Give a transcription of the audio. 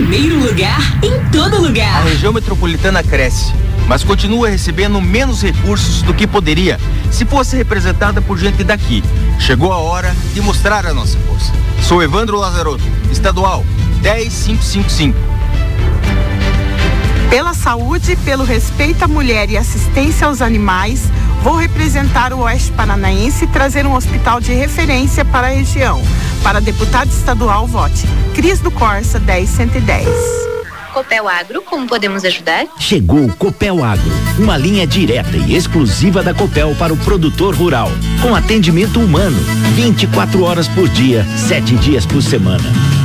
primeiro lugar em todo lugar. A região metropolitana cresce, mas continua recebendo menos recursos do que poderia se fosse representada por gente daqui. Chegou a hora de mostrar a nossa força. Sou Evandro Lazarotto, estadual 10555. Pela saúde, pelo respeito à mulher e assistência aos animais, vou representar o Oeste Paranaense e trazer um hospital de referência para a região. Para deputado estadual, vote Cris do Corsa 10110. Copel Agro, como podemos ajudar? Chegou o Copel Agro, uma linha direta e exclusiva da Copel para o produtor rural, com atendimento humano, 24 horas por dia, 7 dias por semana.